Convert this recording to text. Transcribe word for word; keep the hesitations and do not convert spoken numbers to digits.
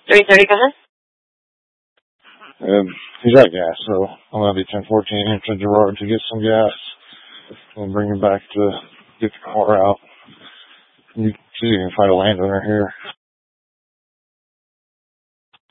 three thirty, go ahead. Um, he's at gas, so I'm going to be ten fourteen into Gerard to get some gas and bring him back to get the car out. You see, you can find a landowner here.